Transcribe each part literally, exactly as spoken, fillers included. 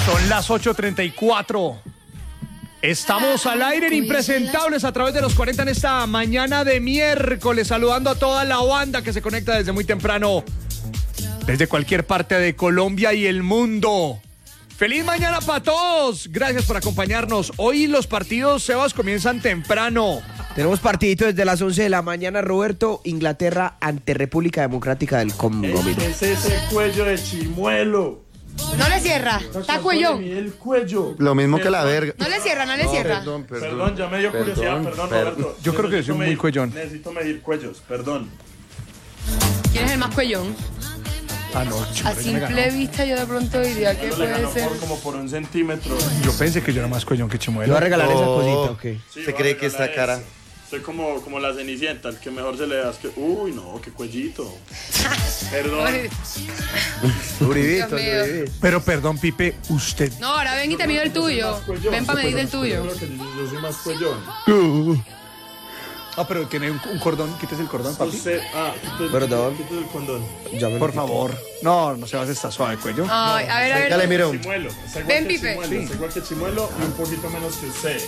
Son las ocho treinta y cuatro. Estamos al aire en Impresentables a través de los cuarenta en esta mañana de miércoles, saludando a toda la banda que se conecta desde muy temprano, desde cualquier parte de Colombia y el mundo. ¡Feliz mañana para todos! Gracias por acompañarnos. Hoy los partidos, Sebas, comienzan temprano. Tenemos partidito desde las once de la mañana, Roberto. Inglaterra ante República Democrática del Congo. Es ese cuello de chimuelo. No le cierra, está cuello. El cuello. Lo mismo que la verga. No le cierra, no le cierra. Perdón, perdón. Perdón, ya me dio Perdón, curiosidad, perdón, perdón. Roberto. Yo creo que soy muy medir- cuellón. Necesito medir cuellos, perdón. ¿Quién es el más cuellón? Ah, no, A Chimuelo ya me ganó. simple vista yo de pronto diría que No le puede ganó ser. por, como por un centímetro. Yo pensé que yo era más cuellón que Le Chimuelo. voy a regalar esa Oh. cosita, ok. Sí, ¿Se voy a cree que regalar esta cara? eso. Soy como, como la Cenicienta, el que mejor se le da es que... Uy, no, qué cuellito. Perdón. Ay, Duribito, Dios mío. duribito. Pero perdón, Pipe, usted. No, ahora ven y te mido el tuyo. Cuellón, Ven para sí, medir el pero tuyo. Yo creo que yo, yo soy más cuellón. Ah, pero tiene un, un cordón. Quítese el cordón, papi. Usted, ah, quítese- Perdón. quítese el condón. Ya me lo Por quité. favor. No, no se va a hacer suave, cuello. Ay, a ver, a Dale, ver. miro. Chimuelo. Es igual Ven, que Pipe. Chimuelo, Sí. es igual que Chimuelo y un poquito menos que usted.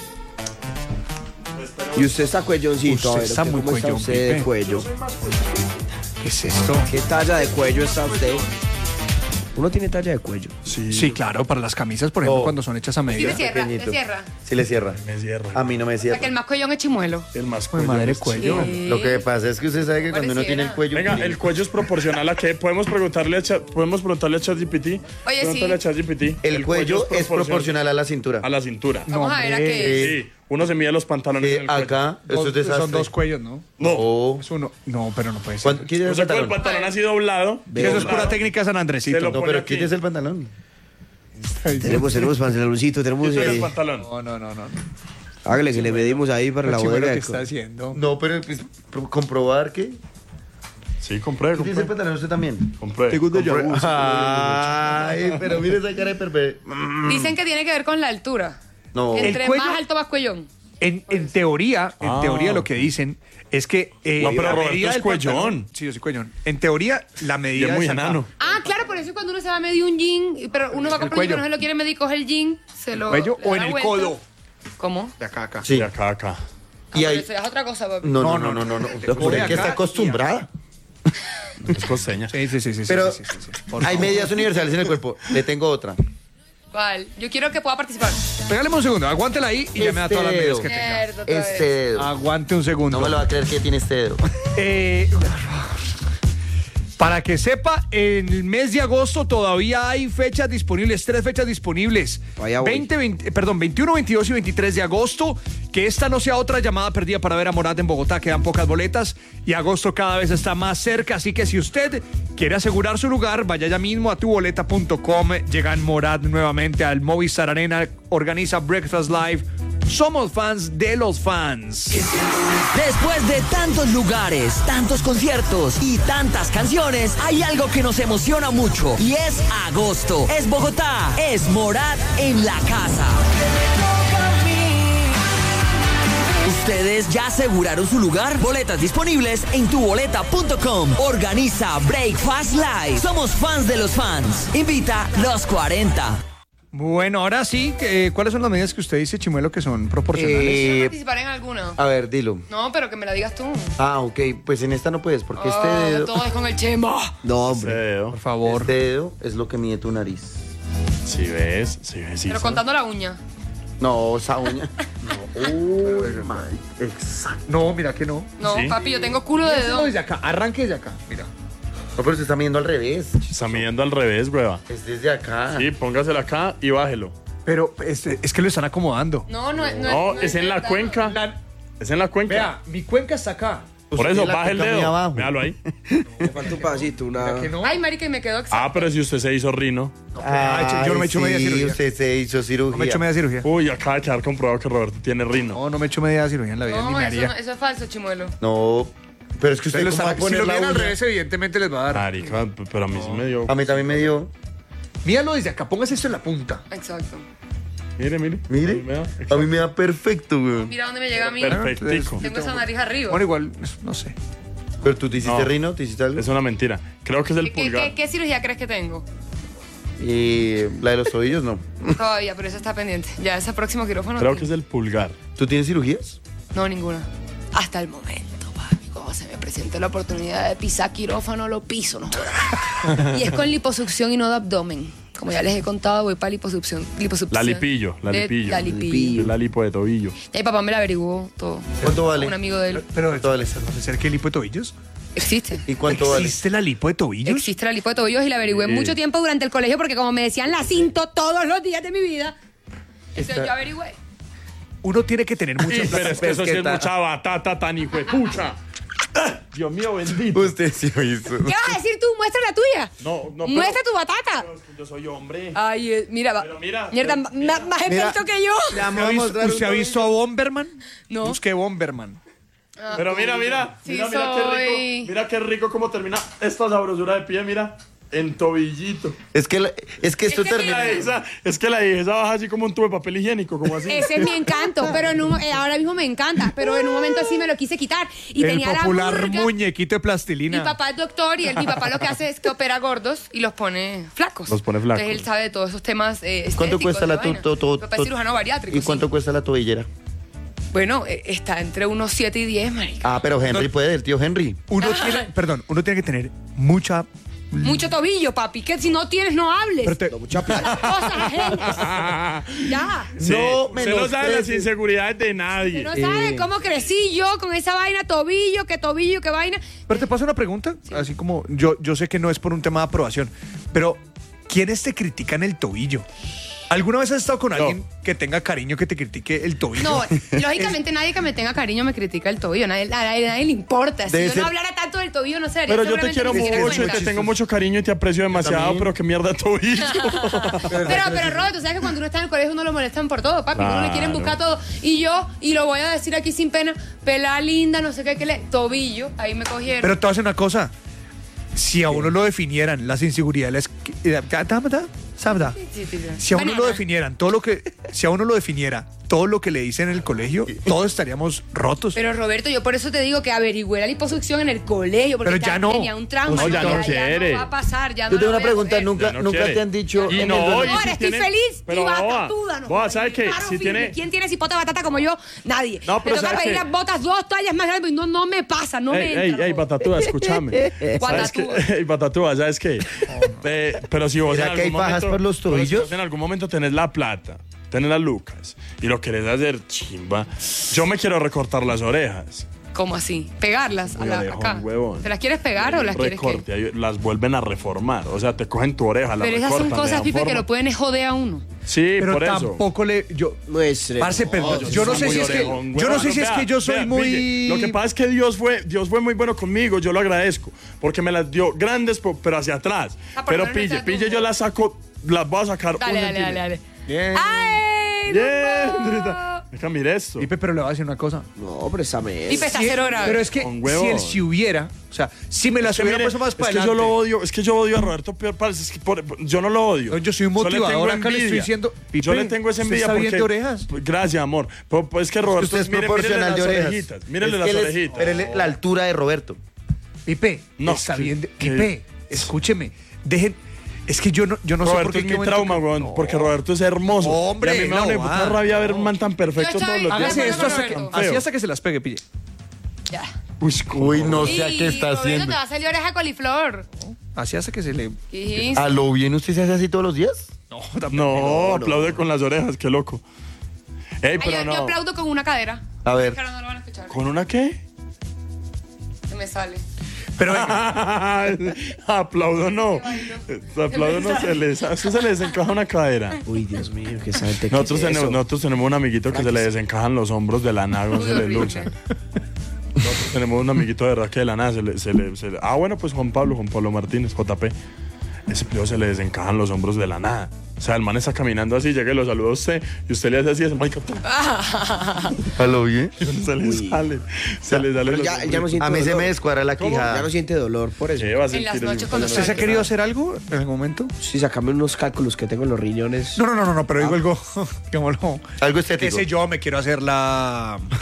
Espero- Y usted está cuelloncito. Usted a ver, está ¿qué- muy ¿cómo está cuellón, usted de Pipe. cuello? ¿Qué es esto? ¿Qué talla de cuello está usted? Uno tiene talla de cuello. Sí, claro, para las camisas, por ejemplo, Oh. cuando son hechas a Sí, medida. le cierra, le pequeñito. cierra. Sí le cierra. Me cierra. A mí no me O sea, que cierra. el más cuellón es chimuelo. El más Pues cuello. madre es- cuello. Sí. Lo que pasa es que usted sabe que cuando uno tiene el cuello... Venga, el cuello es proporcional a qué? ¿Podemos preguntarle a, Cha- ¿podemos preguntarle a ChatGPT? Oye, Preguntarle sí. a ChatGPT. El cuello es proporcional a la cintura. a la cintura. Vamos a ver a qué es. Sí, uno se mide los pantalones Eh, en el cuello. acá, esto Dos- es desastre. son dos cuellos, ¿no? No. Oh. Es uno. No, pero no puede ser. ¿Cuánto- ¿Quieres el Usted con el pantalón? pantalón así doblado. Sí, eso es doblado, pura técnica San Se Andresito. lo No, pone pero aquí. quítese el pantalón. Tenemos, tenemos pantaloncito, tenemos... Quítese el eh, pantalón. No, no, no, no. Hágale que le medimos ahí para la Chimuelo, bodega. ¿qué de co- está haciendo? No, pero pues, pro- comprobar que... Sí, compré, ¿Quítese el compré. pantalón usted también? Compré. Segundo compré. Ay, pero mire esa cara de perpe... Dicen que tiene que ver con la altura. No. Entre cuello- más alto, más cuellón. En, en teoría, en Ah. teoría lo que dicen es que eh, No, pero la Roberto medida es del cuellón. pantalón- Sí, yo soy cuellón. En teoría, la Y medida es muy es acá. enano. Ah, claro, por eso cuando uno se va a medir un jean, pero uno va a comprar un jean, cuello. pero no se lo quiere medir, coge el jean, se lo. ¿Cuello le da o la en el vuelta. codo? ¿Cómo? De acá a acá. Sí. Y acá, acá. Y Ah, ahí... pero eso es otra cosa, papi. No, no, No, no, no, no. no. no. Por De ahí que acá está acostumbrada. Es costeña. Sí, sí, sí, sí. Pero sí, sí, sí, sí. Por hay favor. medidas universales en el cuerpo. Le tengo otra. ¿Cuál? Yo quiero que pueda participar. Regáleme un segundo, aguántela ahí y ya me da Este todas las medidas dedo. que tenga. Mierda, otra Este vez. dedo. Aguante un segundo. No me lo va a creer que tiene este dedo. Eh, para que sepa, en el mes de agosto todavía hay fechas disponibles, tres fechas disponibles. Allá voy. veinte, veinte, perdón, veintiuno, veintidós y veintitrés de agosto. Que esta no sea otra llamada perdida para ver a Morat en Bogotá. Quedan pocas boletas y agosto cada vez está más cerca. Así que si usted quiere asegurar su lugar, vaya ya mismo a tu boleta punto com. Llegan Morat nuevamente al Movistar Arena. Organiza Breakfast Live. Somos fans de los fans. Después de tantos lugares, tantos conciertos y tantas canciones, hay algo que nos emociona mucho y es agosto. Es Bogotá, es Morat en la casa. ¿Ustedes ya aseguraron su lugar? Boletas disponibles en tu boleta punto com. Organiza Breakfast Live. Somos fans de los fans. Invita los cuarenta. Bueno, ahora sí, eh, ¿cuáles son las medidas que usted dice, Chimuelo, que son proporcionales? ¿Quiero Eh, participar en alguna? a ver, dilo. No, pero que me la digas tú. Ah, ok. Pues en esta no puedes, porque este Oh, dedo... todo es con el chemo. No, Ese hombre. dedo. Por favor. Este dedo es lo que mide tu nariz. Si ves, si ves. sí, Pero sí. contando la uña. No, esa uña. No. Oh, my. Exacto. No, mira que no. No, Sí. papi, yo tengo culo de Hazlo dedo. desde acá, arranque desde acá, mira. No, pero se está midiendo al revés. Está midiendo al revés, prueba. Es desde acá. Sí, póngasela acá y bájelo. Pero este, es que lo están acomodando. No, no, no, No, no es en la verdad. cuenca. La- Es en la cuenca. Vea, mi cuenca está acá. Por Usted eso, la baja el cuenca muy dedo. abajo. Véalo ahí. Me falta un pedacito, una... Mira que no. Ay, marica, y me quedó exacto. Ah, pero si usted se hizo rino. Ay, yo no me he hecho media sí, cirugía. usted se hizo cirugía. No me he hecho media cirugía. Uy, acaba de quedar comprobado que Roberto tiene rino. No, no me he hecho media cirugía en la vida, ni No, me eso, haría. no, eso es falso, chimuelo. No, pero es que usted Ustedes lo cómo va a están- si poner lo la miran al uña. revés, evidentemente les va a dar. Marica, p- pero a mí sí me dio. A mí también me dio. Míralo desde acá, póngase esto en la punta. Exacto. Mire, mire. Mire, Me da- a mí me da perfecto, güey. Mira dónde me llega a mí. Perfectico. Tengo esa nariz arriba. Bueno, igual, no sé. Pero tú te hiciste No. rino, te hiciste algo. Es una mentira. Creo que es el ¿Qué, qué, pulgar. qué, qué cirugía crees que tengo? Y la de los tobillos, no. Todavía, pero esa está pendiente. Ya ese próximo quirófano. Creo que es el pulgar. ¿Tú tienes cirugías? No, ninguna. Hasta el momento, papi. Cuando se me presente la oportunidad de pisar quirófano, lo piso, no jodas. Y es con liposucción y no de abdomen. Como ya les he contado, voy para liposucción. liposucción La lipillo, la de- lipillo. La lipillo. La lipo de tobillo. Y mi papá me la averiguó todo. ¿Cuánto vale? Un amigo de él. Pero ¿Cuánto vale? ¿puede ser que lipo de tobillos? Existe. ¿Y cuánto vale? ¿Existe la lipo de tobillos? Existe la lipo de tobillos y la averigüé Sí. mucho tiempo durante el colegio porque como me decían la cinto todos los días de mi vida, entonces Está- yo averigüé. Uno tiene que tener mucha Sí, plata. pero es que eso sí es Pesqueta. mucha batata tan hijo de pucha. Ah, Dios mío, bendito. Usted sí hizo. ¿Qué vas a decir tú? Muestra la tuya. No, no, pero- Muestra tu batata. Pero es que yo soy hombre. Ay, eh, mira, va. Pero mira, Mierda, pero- ma- más Mira. experto que yo. Le vamos ¿Usted ha a visto, mostrar un usted ha visto a Bomberman? No. Busque Bomberman. Pero mira, mira. Sí, mira, mira qué soy. rico. Mira qué rico cómo termina esta sabrosura de pie, mira. En tobillito. Es que, la- es que esto Es que termina. La esa, es que la esa baja así como un tubo de papel higiénico, como así. Ese es mi encanto, pero en un- eh, ahora mismo me encanta, pero en un momento así me lo quise quitar y El tenía popular la murga. muñequito de Mi plastilina. papá es doctor y él, mi papá lo que hace es que opera gordos y los pone flacos. Los pone flacos. Entonces él sabe de todos esos temas eh, ¿Cuánto estéticos cuesta de la tu, vaina. tu- tu- Mi papá es tu- cirujano bariátrico. ¿Y cuánto sí. cuesta la tobillera? Bueno, eh, está entre unos siete y diez, marica. Ah, pero Henry puede, el tío Henry. Uno tiene, perdón, uno tiene que tener mucha. Mucho tobillo, papi, que si no tienes, no hables. Pero te- Cosas ajenas. Ya. Sí, No usted no sabe las menosprecies. inseguridades de nadie. No sabes cómo crecí yo con esa vaina, tobillo, que tobillo, que vaina. Pero te paso una pregunta, así como yo, yo sé que no es por un tema de aprobación, pero ¿quiénes te critican el tobillo? ¿Alguna vez has estado con alguien que tenga cariño que te critique el tobillo? No, lógicamente nadie que me tenga cariño me critica el tobillo. Nadie, a nadie, a nadie le importa. Si Debe yo ser- no hablara tanto del tobillo, no sería. Pero yo te quiero seguramente ni siquiera mucho y te cuenta. tengo mucho cariño y te aprecio demasiado, también. pero qué mierda tobillo. Pero, pero, Rodo, tú sabes que cuando uno está en el colegio uno lo molestan por todo, papi. Uno le Claro. quieren buscar todo. Y yo, y lo voy a decir aquí sin pena, pelada linda, no sé qué, que le. Tobillo, ahí me cogieron. Pero te voy a decir una cosa. Si a uno lo definieran las inseguridades, que- eh, ¿sabda? Sí, sí, sí. Si a uno Banana. lo definieran, todo lo que, si a uno lo definiera, todo lo que le dicen en el colegio, todos estaríamos rotos. Pero Roberto, yo por eso te digo que averigüé la liposucción en el colegio, porque Pero ya ta- no. tenía un trauma. No, ya no ya quiere. no va a pasar, ya Yo no tengo lo una voy a pregunta, coger. nunca, Ya no nunca quiere. te han dicho. Y en no, el dolor- y Ahora si estoy tiene- feliz pero y boba, batatuda, no boba, jodas, ¿sabe qué? claro, Si firme. tiene- ¿Quién tiene cipota de batata como yo? Nadie. No, pero me toca ¿sabe pedir qué? las botas dos tallas más grandes y no, no me pasa, no me Ey, entra. ey, no ey, jodas. Batatúa, escúchame. ¿Sabes qué? Batatúa. Ey, Batatúa, ¿sabes qué? Eh, pero si vos ¿Será en que hay algún fajas momento- por los pero si tobillos? vos en algún momento tenés la plata, tenés las lucas y lo querés hacer chimba, yo me quiero recortar las orejas. ¿Cómo así? ¿Pegarlas a Uy, la, orejón, acá? huevón. ¿Te las quieres pegar o las quieres Recorte, que? ahí las vuelven a reformar. O sea, te cogen tu oreja, la Pero esas son recortan, le cosas, dan Pipe, que forma. lo pueden joder a uno. Sí, Pero por eso. tampoco le. Yo, Muestre. parce, pero yo yo no soy sé muy si es que. orejón, Yo no huevón. sé si es Vea, que yo soy vea, muy. Pille, lo que pasa es que Dios fue, Dios fue muy bueno conmigo, yo lo agradezco. Porque me las dio grandes, po- pero hacia atrás. Ah, por lo pero menos pille, está pille, tu- yo las saco, las voy a sacar. Dale, un dale, dale, centímetro. dale. Bien. ¡Ay! Bien, no! Andrita. Deja, mira esto. Pipe, pero le voy a decir una cosa. No, préstame. Pipe está Sí, cero grave. pero es que Con huevo. si él si hubiera, o sea, si me las Es que, hubiera mire, puesto más es para que yo adelante. lo odio, es que yo odio a Roberto Pior Párez, es que por- yo no lo odio. Yo soy un Solo le motivador, tengo acá le estoy envidia. diciendo, Pipe, yo le tengo esa ¿usted envidia está bien porque de orejas? Pues, gracias, amor. Pero pues es que Roberto, Usted es mire, proporcional mírele de las orejas. orejitas, mírele Es las que él es- orejitas. pero él es la altura de Roberto. Pipe, No, está que- bien. de- que- Pipe, escúcheme. Dejen. Es que yo no, yo no sé por Roberto qué. es qué mi momento trauma, que- weón, No. porque Roberto es hermoso. Hombre, y a mí me da no, una puta va. rabia ver un man tan perfecto Yo todos estoy- los días. Hágase Hágase esto hasta que, Roberto. así hasta que se las pegue, pille. Ya. Uy, Uy, no Y sé a qué está Roberto, haciendo. te va a salir oreja coliflor. Así hasta que se le. ¿Qué dijiste? ¿A lo bien usted se hace así todos los días? No, No, aplaude con las orejas, qué loco. Ey, Ay, pero yo, no. yo aplaudo con una cadera. A ver. Pero no lo van a escuchar. ¿Con una qué? Se me sale. Pero venga, Aplaudo no. Aplaudo no se les, eso se les desencaja una cadera. Uy, Dios mío, que sabe qué Nosotros es tenemos, eso. nosotros tenemos un amiguito que se le desencajan los hombros de la nada, Uy, se le horrible. luchan. Nosotros tenemos un amiguito de verdad que de la nada se le, se le, se le- ah, bueno, pues Juan Pablo, Juan Pablo Martínez, J P. Ese pío se le desencajan los hombros de la nada. O sea, el man está caminando así, llega y lo saluda a usted, y usted le hace así, es marica, pum, ¿A lo bien? se le sale. Se le sale Pero los ya, ya no hombros. siente A mí se dolor. me descuadra la Ya no quijada. siente dolor por eso. ¿Qué va a En las sentir noches ese- cuando ¿usted se ha querido hacer algo en algún momento? Sí, sacame unos cálculos que tengo en los riñones. No, no, no, no, no pero digo algo como lo. Algo ¿Qué estético. sé yo? Me quiero hacer la.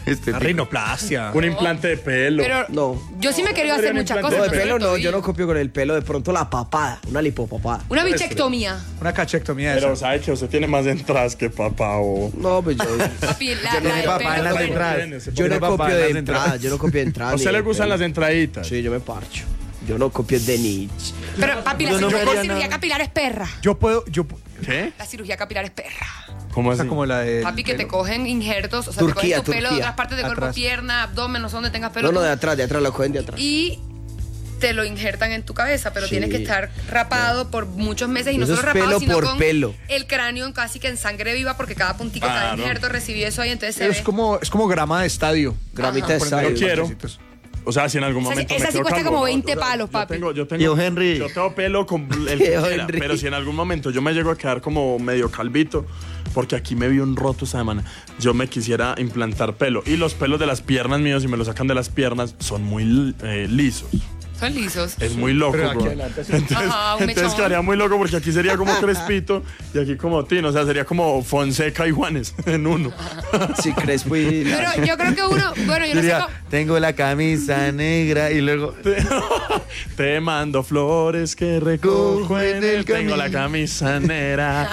Este La rinoplastia. Un implante de pelo. Pero No. yo sí me he querido Sería hacer un muchas implante No, cosas. de de pelo pero no, yo no copio con el pelo, de pronto la papada, una lipopapada. Una bichectomía. Una cachectomía Pero esa. sabe que usted tiene más entradas que papá o... No, pues yo, Papi, la, Yo no la sé de papá pelo, en las bueno. entradas. yo no Papá, copio en de las entrada, entradas. yo no copio de entrada. ¿A ni usted de le gustan pelo. las entraditas? Sí, yo me parcho. Yo no copio de Nietzsche. Pero, papi, la, Yo no cirugía, haría la cirugía nada. capilar es perra. Yo puedo, yo, ¿Qué? La cirugía capilar es perra. ¿Cómo o así? sea, como la de. Papi, que te cogen injertos, o sea, Turquía, te cogen tu pelo de Turquía. otras partes del cuerpo, Atrás. pierna, abdomen, no sé dónde tengas pelo. No, no, tú, de atrás, de atrás, lo cogen de atrás. Y te lo injertan en tu cabeza, pero Sí. tienes que estar rapado por muchos meses y no Eso solo es pelo rapado, sino por con pelo. el cráneo en casi que en sangre viva, porque cada puntico, cada Claro. injerto recibí eso ahí, entonces se Es ve. como, es como grama de estadio. Gramita Ajá. de Por estadio. Yo quiero. partecitos. O sea, si en algún Esa sí- momento esa me sí quedo cuesta calvo, como ¿no? veinte Yo- palos, yo papi. Tengo, yo tengo, Tío Henry. Yo tengo pelo con el que Tío quiera, Henry. pero si en algún momento yo me llego a quedar como medio calvito, porque aquí me vi un roto esta semana, yo me quisiera implantar pelo. Y los pelos de las piernas míos, si me los sacan de las piernas, son muy eh, lisos. Son lisos. Es muy loco, Pero aquí bro. adelante, sí. Entonces, Ajá, un entonces mechón. quedaría muy loco porque aquí sería como Crespito y aquí como Tino. O sea, sería como Fonseca y Juanes en uno. Sí, Crespo y... Pero yo creo que uno, bueno, yo no sé Diría, cómo. tengo la camisa negra y luego... Te, te mando flores que recojo en el Tengo la camisa negra.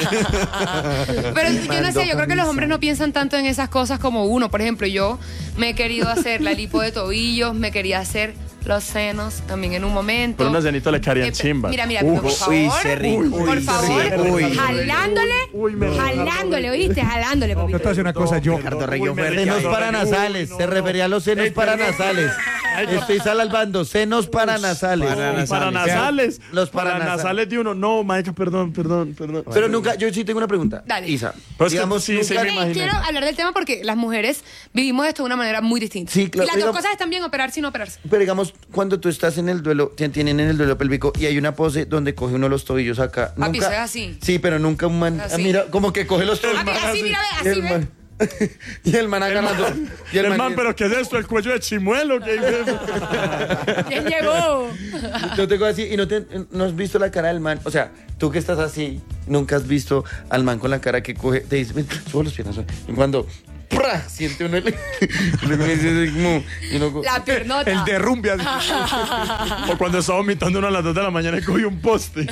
Pero yo no sé, yo creo que los hombres no piensan tanto en esas cosas como uno. Por ejemplo, yo me he querido hacer la lipo de tobillos, me quería hacer los senos también en un momento. Pero unos cenitos le quedarían Eh, chimbas. Mira, mira, Uy, pero por favor. uy, qué rico. Uy, por Uy, favor, sí, uy. jalándole, Uy, me- jalándole, ¿oíste? Jalándole, Yo te voy a papito. decir una cosa, yo. Ricardo Reguilón Uy, me Ferrer. Senos Ricardo paranasales, Uy, no, se no. refería a los senos Ey, perdón. paranasales. Estoy salvando, senos paranasales. Uy, paranasales. Los paranasales paranasales. de uno. No, Maica, perdón, perdón, perdón. Pero nunca, yo sí tengo una pregunta. Dale. Isa, Pues que digamos, sí, sí, nunca- me Quiero- imaginé. Quiero hablar del tema porque las mujeres vivimos esto de una manera muy distinta. Sí, claro, Y las digamos- dos cosas están bien, operarse y no operarse. Pero digamos, cuando tú estás en el duelo, te tienen en el duelo pélvico y hay una pose donde coge uno los tobillos acá. Papi, nunca, eso es así. Sí, pero nunca un man. Así. ah, mira, como que coge los tobillos. Papi, así, mira, ve, Y así, el ve. man- y el man agarrando. Y el El man, man, pero ¿qué es esto? ¿El cuello de chimuelo? ¿Qué es eso? ¿Quién llegó? Yo tengo así y no, te, no has visto la cara del man. O sea, tú que estás así, nunca has visto al man con la cara que coge, te dice, "Ven, sube las piernas. sube". Y cuando ¡pra! Siente uno el. y luego dice así como- y uno- La piernota. El derrumbe. así. O cuando estaba vomitando uno a las dos de la mañana y cogí un poste.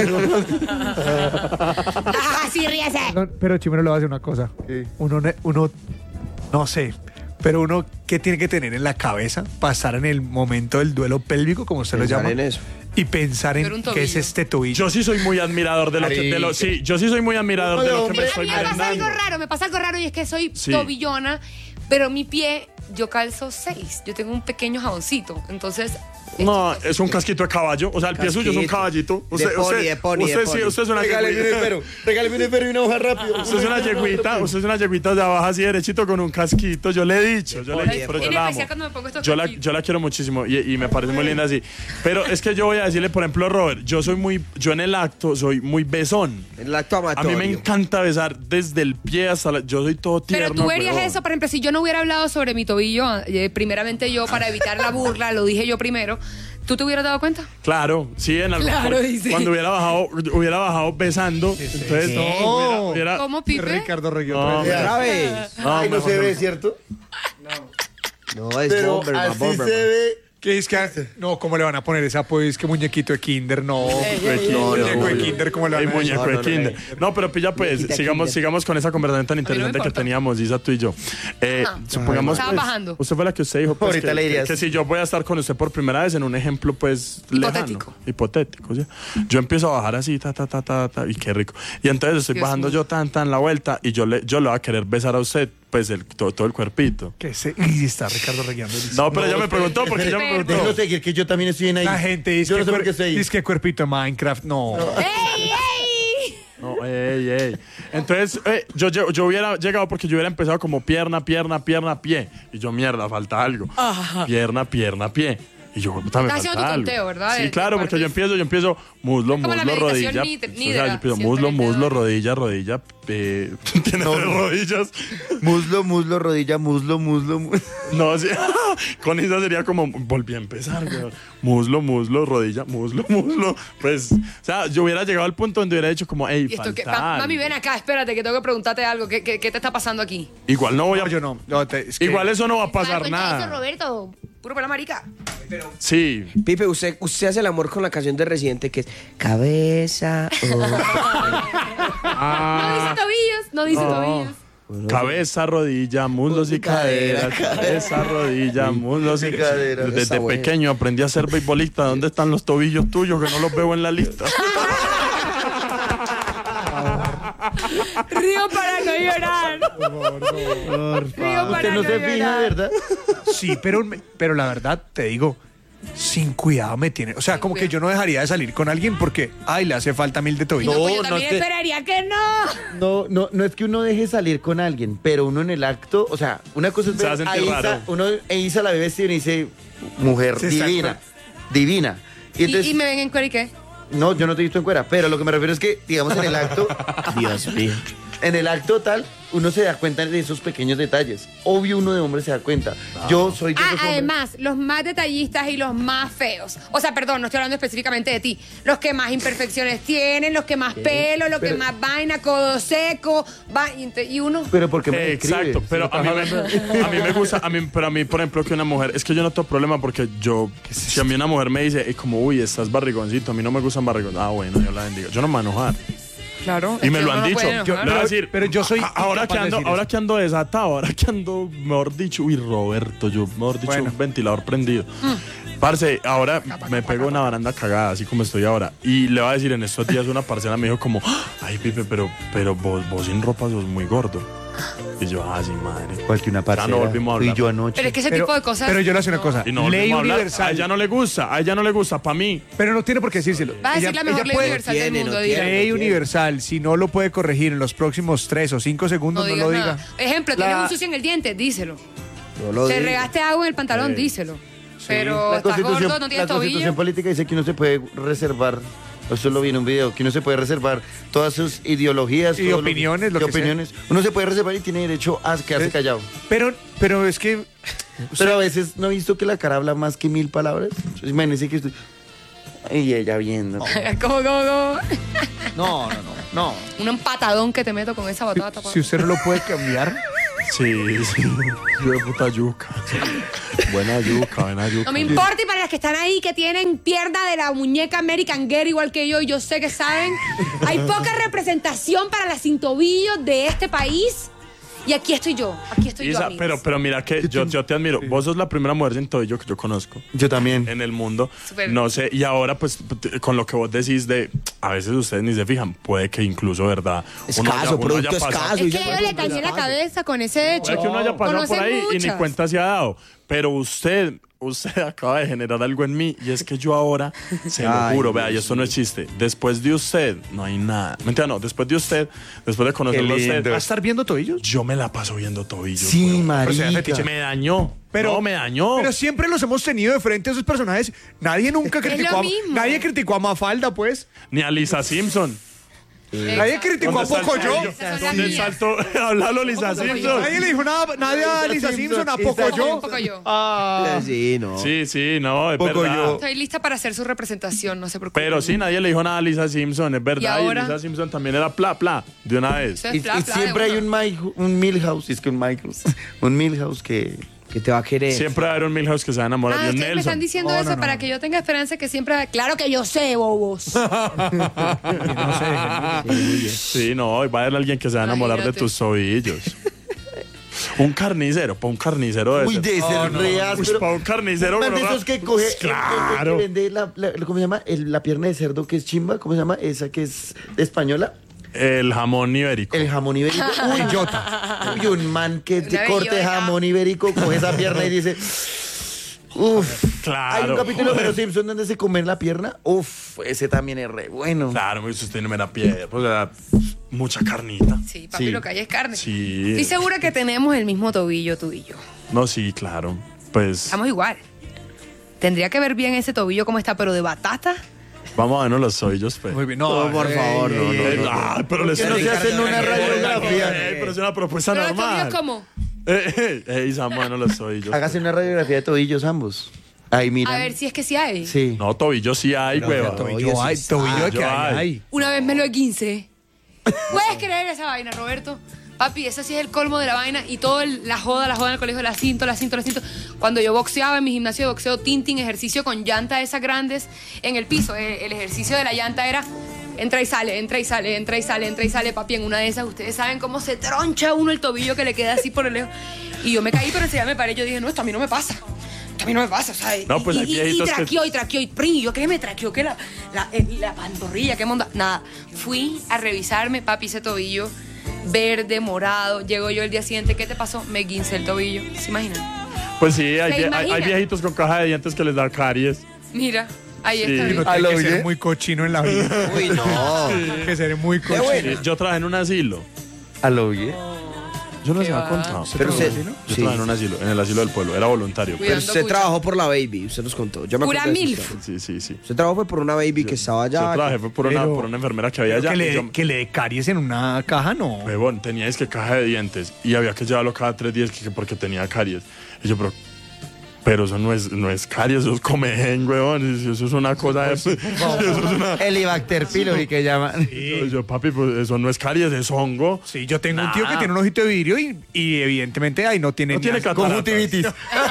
Ah, sí, ríese. No, pero Chimero le va a decir una cosa. ¿Qué? Uno, ne- uno, no sé, pero uno, ¿qué tiene que tener en la cabeza? Pasar en el momento del duelo pélvico, como usted lo Pensar llama. en eso. Y pensar Pero un en tobillo. qué es este tobillo. Yo sí soy muy admirador de lo que. De lo, sí, yo sí soy muy admirador de lo que me Hombre, A estoy mí me pasa algo mandando. raro, me pasa algo raro y es que soy Sí. tobillona, pero mi pie, yo calzo seis. Yo tengo un pequeño jaboncito. Entonces. No, es un casquito de caballo. O sea, el pie suyo es un Casquito. caballito. De Usted, pony, usted, de pony, de usted, sí, pony. usted es una Regáleme un yeguita. espero, regáleme un espero y una hoja rápido. Usted es una yeguita, usted es una yeguita de abajo así derechito con un casquito. Yo le he dicho, yo le he pony, dicho, pero En yo la amo. especial cuando me pongo estos Yo la, casquitos. yo la quiero muchísimo y, y me parece muy linda así. Pero es que yo voy a decirle, por ejemplo, Robert, yo soy muy, yo en el acto soy muy besón. El acto A amatorio. mí me encanta besar desde el pie hasta la... Yo soy todo tierno. Pero tú verías huevón. eso, por ejemplo, si yo no hubiera hablado sobre mi tobillo, eh, primeramente yo, para evitar la burla, lo dije yo primero, ¿tú te hubieras dado cuenta? Claro, sí, en algún Claro, dice. cuando hubiera bajado, hubiera bajado besando, entonces Sí. no, hubiera, hubiera- ¿Cómo, Pipe? Ricardo Reguilón. No, otra vez. Otra vez. Ay, no mejor se no. ve, ¿cierto? No, es Pero Bomberman, así Bomberman. se ve. ¿Qué es que, no, ¿cómo le van a poner esa pues que muñequito de Kinder? No, No, muñeco de no. Kinder, ¿cómo le Hay van a decir? muñeco No, de no, no, Kinder. No, pero pilla pues, Muñequita sigamos, Kinder. sigamos con esa conversación tan me interesante que importa. teníamos, Isa, tú y yo. Eh, Ajá. supongamos Estaba pues, bajando. usted fue la que usted dijo pues, Ahorita que, le dirías. que, que si yo voy a estar con usted por primera vez en un ejemplo pues lejano, Hipotético. hipotético, ¿sí? Yo empiezo a bajar así, ta, ta, ta, ta, ta, y qué rico. Y entonces estoy Dios bajando mío. yo tan, tan la vuelta y yo le, yo le voy a querer besar a usted pues el, todo, todo el cuerpito. Que se, y está Ricardo Reguilón. No, pero ella me preguntó porque ella me Espere. preguntó. Déjelo seguir, que yo también estoy en ahí. La gente dice Yo no que, sé por cuer- qué estoy ahí. dice que cuerpito de Minecraft. No. ¡Ey, ey! No, ey, ey. Entonces, eh, yo, yo, yo hubiera llegado porque yo hubiera empezado como pierna, pierna, pierna, pie. Y yo, mierda, falta algo. Pierna, pierna, pie. Y yo, puta, me Estás falta haciendo tu algo. conteo, ¿verdad? Sí, De- claro, de porque yo partes. empiezo, yo empiezo muslo, Es como la muslo, meditación rodilla. nid- O sea, nidra, yo empiezo siempre muslo, el dedo. muslo, rodilla, rodilla. Eh, tiene tres rodillas. Muslo, muslo, rodilla, muslo, muslo, muslo. No, sí, con esa sería como, volví a empezar, weón. Muslo, muslo, rodilla, muslo, muslo. Pues, o sea, yo hubiera llegado al punto donde hubiera dicho como, hey, Y esto falta que, ma- mami, algo. ven acá, espérate, que tengo que preguntarte algo. ¿Qué, qué, qué te está pasando aquí? Igual no voy a... No, yo no. no te- es que- Igual eso no va a pasar Cuenta eso, nada. Roberto. Puro para la marica. Sí. Pipe, usted, usted hace el amor con la canción de Residente que es cabeza. oh. No dice tobillos, no dice tobillos. Cabeza, rodilla, muslos y cadera, cadera. Cabeza, rodilla, muslos y y cadera. Desde Está bueno. pequeño aprendí a ser beisbolista. ¿Dónde están los tobillos tuyos que no los veo en la lista? Río para no llorar. Río para Usted no se llorar. fija, ¿verdad? Sí, pero, pero la verdad, te digo, sin cuidado me tiene. O sea, como que yo no dejaría de salir con alguien porque, ay, le hace falta mil de tobillo. No, Pues yo no también es que- esperaría que no. No, no, no es que uno deje salir con alguien, pero uno en el acto, o sea, una cosa es Se ver va a a sentir Isa, raro. uno e Isa la ve vestida y dice, mujer Sí, exacto. divina, divina. Y Y, entonces, y me ven en cuero y qué. no, yo no te he visto en cuera, pero lo que me refiero es que, digamos, en el acto, Dios mío, en el acto tal, uno se da cuenta de esos pequeños detalles. Obvio uno de hombre se da cuenta. Yo soy de Ah, esos hombres. además, los más detallistas y los más feos. O sea, perdón, no estoy hablando específicamente de ti. Los que más imperfecciones tienen, los que más pelo, los que Pero- más vaina, codo seco, va- y ente- y uno. Pero porque me Eh, describe. Exacto, pero Si a me mí, estás me, hablando- a mí me gusta, a mí, pero a mí, por ejemplo, que una mujer, es que yo no tengo problema porque yo, si a mí una mujer me dice, "Ey, como, uy, estás barrigoncito, a mí no me gustan barrigones", ah, bueno, yo la bendigo, yo no me voy a enojar. Claro. Y me lo han dicho. Yo, le voy a decir, pero yo soy a- ahora incapaz que de ando, decir ahora eso. que ando desatado, ahora que ando, mejor dicho, uy, Roberto, yo, mejor dicho, Bueno. un ventilador prendido. Parce, ahora me pego una baranda cagada, así como estoy ahora. Y le voy a decir, en estos días una parcela me dijo como, ay, Pipe, pero, pero vos, vos sin ropa sos muy gordo. Y yo, ah, sí, madre. Igual que una Ya parcera. no volvimos a Fui hablar. yo anoche. Pero es que ese Pero, tipo de cosas. pero yo le hago una cosa. Y no Ley volvimos a hablar. A universal. ella no le gusta, a ella no le gusta, para mí. Pero no tiene por qué decírselo. Va a decir Ella- la mejor ella ley puede- universal tiene, del mundo, no diga. tiene. Ley universal, si no lo puede corregir en los próximos tres o cinco segundos, No no, digas lo nada. diga. Ejemplo, La- tienes un sucio en el diente, díselo. No lo Te diga. regaste agua en el pantalón, Sí. díselo. Pero La estás constitución, gordo, no la tienes constitución tobillo. política dice que uno se puede reservar, esto lo vi en un video, que uno se puede reservar todas sus ideologías Y todo opiniones, lo y que sea. opiniones. Uno se puede reservar y tiene derecho a quedarse Eh, callado. Pero, pero es que Pero a veces no he visto que la cara habla más que mil palabras. Imagínense que estoy... Y ella viendo. ¿Cómo, cómo, cómo? no, no, no, no. Un empatadón que te meto con esa batata. Si usted no lo puede cambiar, Sí, sí. Hijo de puta yuca. Buena yuca, buena yuca. No me importa, y para las que están ahí que tienen pierna de la muñeca American Girl igual que yo, y yo sé que saben, hay poca representación para las sin tobillos de este país. Y aquí estoy yo, aquí estoy yo. Isa, amigos. pero, pero mira que yo, yo te admiro. Vos sos la primera mujer sin tobillo que yo conozco Yo también. en el mundo. Súper. No sé, y ahora pues t- con lo que vos decís de, a veces ustedes ni se fijan, puede que incluso, ¿verdad? uno haya- Escaso, uno producto haya pasado- escaso. Es y que ya yo cuando le dañé la escaso. cabeza con ese hecho. Puede que uno haya pasado por Conocen ahí y ni muchas. cuenta se ha dado. Pero usted, usted acaba de generar algo en mí y es que yo ahora, se lo Ay, juro, vea, Dios y esto no es chiste. Después de usted, no hay nada. Mentira, no, después de usted, después de conocerlo a Qué usted, lindo. ¿va a estar viendo tobillos? yo me la paso viendo tobillos. Sí, weón. marica. O sea, fetiche, me dañó. Pero, no, me dañó. Pero siempre los hemos tenido de frente a esos personajes. Nadie nunca criticó lo a, mismo. nadie criticó a Mafalda, pues. Ni a Lisa Simpson. Nadie criticó a ¿Dónde está Poco el yo. tobillo? Esas son las ¿Dónde mías. saltó? Háblalo, Lisa Poco yo. Simpson. Nadie le dijo nada, nadie a Lisa Simpson, Simpson, a Lisa Poco yo. Un poco yo. Ah, Sí, no. Sí, sí, no, es Poco verdad. yo. Estoy lista para hacer su representación, no se preocupen. Pero sí, nadie le dijo nada a Lisa Simpson, es verdad. ¿Y Y, ahora? Lisa Simpson también era pla, pla, de una vez. Eso es Y, bla, y bla de siempre hay uno. un, Mike, un Milhouse, es que un Milhouse, un Milhouse que... Que te va a querer. Siempre va a haber un Milhouse que se va a enamorar Ah, de un ustedes me están Nelson. diciendo No, eso no, no, para no. que yo tenga esperanza que siempre... Claro que yo sé, bobos. no sé. Sí, no, va a haber alguien que se va a enamorar de Imagínate. tus tobillos. Un carnicero, para un carnicero de Uy, ese. de ser re áspero. para un carnicero. Man, de pero- esos que coge, Pues el- el- el claro. que vende la, la- ¿cómo se llama? El- la pierna de cerdo que es chimba, ¿cómo se llama? Esa que es española. El jamón ibérico. El jamón ibérico. Uy, Bellota. Uy, un man que te Una corte bellota. jamón ibérico, coge esa pierna y dice... Uf. Claro. Hay un capítulo de Los Simpsons donde se comen la pierna. Uf, ese también es re bueno. Claro, pues usted no me da piedra. Pues era mucha carnita. Sí, papi, Sí. lo que hay es carne. Sí. Estoy segura que tenemos el mismo tobillo tú y yo. No, sí, claro. Pues. Estamos igual. Tendría que ver bien ese tobillo cómo está, pero de batata. Vamos a vernos los tobillos, pues. Muy bien. No, No, por ey, favor, ey, no, ey, no, ey, no, Ah, pero les ¿Por qué no se hacen una radiografía? Eh, Pero es una propuesta Pero los normal. tobillos, ¿cómo? Eh, eh, eh, Sam, bueno, los tobillos. Hágase una radiografía de tobillos ambos. Ahí mira. A ver si es que sí hay. Sí. No, tobillos sí hay, hueva. Tobillo hay, tobillo que yo hay. hay. hay. Una vez me lo esguincé. ¿Puedes creer esa vaina, Roberto? Papi, eso sí es el colmo de la vaina. Y todo el- la joda, la joda en el colegio, la cinto, la cinto, la cinto. Cuando yo boxeaba en mi gimnasio de boxeo, tintin, ejercicio con llantas esas grandes en el piso. El, el ejercicio de la llanta era entra y sale, entra y sale, entra y sale, entra y sale. Papi, en una de esas, ustedes saben cómo se troncha uno el tobillo que le queda así por el lejos. Y yo me caí, pero enseguida me paré. Yo dije, no, esto a mí no me pasa. Esto a mí no me pasa, o sea, y- No, pues y, hay y, y viejitos que- traqueó, y traqueó, y prin, y yo qué me traqueó, que la, la, el- la pantorrilla, qué monda. Nada, fui a revisarme, papi, ese tobillo verde, morado. Llego yo el día siguiente, ¿qué te pasó? Me guincé el tobillo, ¿se imaginan? Pues sí, hay, ¿Se vie- hay, imagina? hay viejitos con caja de dientes que les da caries. Mira, ahí Sí. está. No bien. ¿Ah, lo tiene que ser oye? muy cochino en la vida. Uy, no. Tiene que ser muy cochino. bueno. Sí, yo trabajé en un asilo. ¿A lo oye? Yo no Qué se ha va. contado. Pero Yo se- Yo sí. trabajé en un asilo, en el asilo del pueblo. Era voluntario. Pero Cuidando usted cucha. trabajó por la baby, usted nos contó. Yo me Pura acuerdo de esa milf. historia. Sí, sí, sí. Usted trabajó fue por una baby que estaba allá. Yo trabajé fue por una, Pero- por una enfermera que había Pero allá. que, y le, yo- que le dé caries en una caja, no. Huevón, teníais que caja de dientes y había que llevarlo cada tres días que, que porque tenía caries. Y yo, pero, pero eso no es, no es caries, eso es comején, huevón. Eso, eso es una cosa de... eso es una... Helicobacter pylori que llaman. Yo, yo, papi, pues eso no es caries, es hongo. Sí, yo tengo un tío que Nah. tiene un ojito de vidrio y, y evidentemente ahí no tiene No ni tiene asco. cataratas. Conjuntivitis.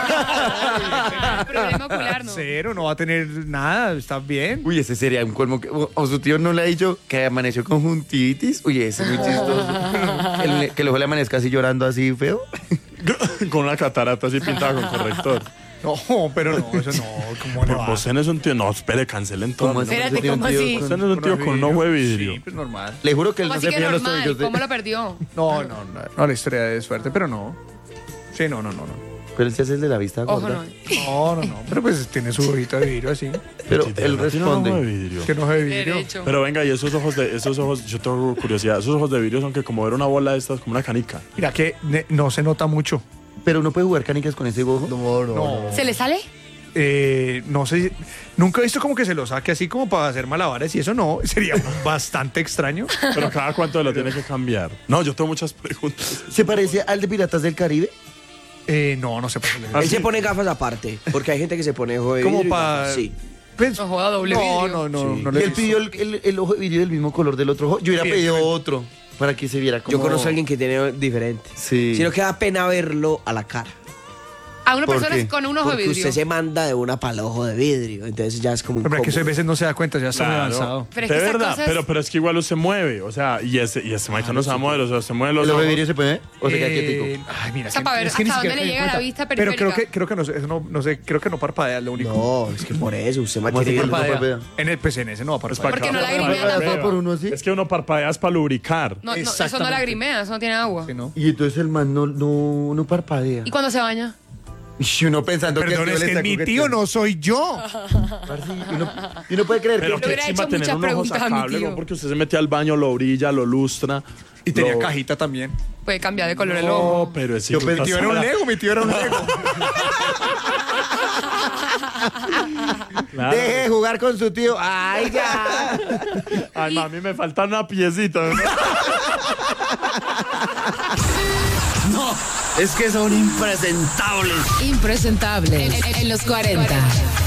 Problema ocular, ¿no? Cero, no va a tener nada, está bien. Uy, ese sería un colmo. Que, o, o su tío no le ha dicho que amaneció con conjuntivitis. Uy, ese es muy chistoso. El- que luego le amanezca así llorando así feo. Con una catarata así pintada con corrector. No, pero no, eso no, ¿cómo le Pues va? vos tenés un tío... No, espere, cancelen todo. ¿Cómo No, así? Espérate, Ese tío, ¿cómo tío, así? Vos tenés un tío con un ojo de vidrio. Sí, pues normal. Le juro que él ¿Cómo no así se que fía los normal? tobillos de... ¿Cómo lo perdió? No, no, no, no, la historia es fuerte, pero no. Sí, no, no, no, no. Pero él se hace el de la vista Ojo, gorda. no. No, no, no, pero pues tiene su ojito de vidrio así. Pero Sí, él tiene- tiene un ojo de responde. vidrio. Que no es de vidrio. Derecho. Pero venga, y esos ojos de, esos ojos, yo tengo curiosidad, esos ojos de vidrio son que como ver una bola de estas, como una canica. Mira que ne- no se nota mucho. Pero uno puede jugar canicas con ese ojo. No, no, No. ¿Se le sale? Eh, no sé, nunca he visto como que se lo saque así como para hacer malabares y eso no, sería bastante extraño. Pero cada cuánto lo tiene que cambiar. No, yo tengo muchas preguntas. ¿Se parece al de Piratas del Caribe? Eh, no, no sé por qué. Ah, Él sí. se pone gafas aparte, porque hay gente que se pone ojo de Como vidrio y para... gafas, sí. Pues, No joda, doble no, vidrio. no, no, Sí. no Y le he él visto. pidió el, el- el ojo de vidrio del mismo color del otro ojo. Yo hubiera pedido Evidentemente. otro para que se viera como... Yo conozco a alguien que tiene diferente. Sí. Si no queda pena verlo a la cara. A una ¿Por persona qué? con un ojo de Porque vidrio. usted se manda de una para el ojo de vidrio. Entonces ya es como un Pero es que eso a veces no se da cuenta, ya está muy avanzado. Pero es de que esas verdad, cosas- pero, pero es que igual se mueve. O sea, y ese, y ese maestro no se va a mover, o sea, se mueve los ¿El ojo de ojos. vidrio se puede? ¿O se queda Eh, quietico? Ay, mira, O sea, que- para ver es que ni hasta siquiera dónde le me di llega la cuenta. vista Pero creo periférica. que, creo que no, sé, eso no, no sé, creo que no parpadea, lo único. No, es que por eso, usted ¿Cómo así que mantiene no el- parpadea? En el P C N ese no va a Es parpadear. para Porque no acá, lagrimea para acá, tampoco. por uno así. Es que uno parpadea es para lubricar. No, no, eso no Exactamente. lagrimea, eso no tiene agua. Sí, ¿no? Y entonces el man no, no, no parpadea. ¿Y cuando se baña? Y uno pensando Perdón, que el es tío le que está mi tío coqueteando. no soy yo. Parce, y uno, y uno puede creer Pero que... que hubiera encima hecho tener muchas un ojo preguntas a mi sacable, tío. ¿no? Porque usted se mete al baño, lo brilla, lo lustra. Y tenía lo- cajita también. Puede cambiar de color el No, ojo. pero ese Yo hijo pensé- de Mi tío era un puta- Lego, mi tío era un Lego. Claro. Deje de jugar con su tío. ¡Ay, ya! Ay, mami, me falta una piecita. ¿no? No, es que son impresentables. Impresentable en, en los cuarenta.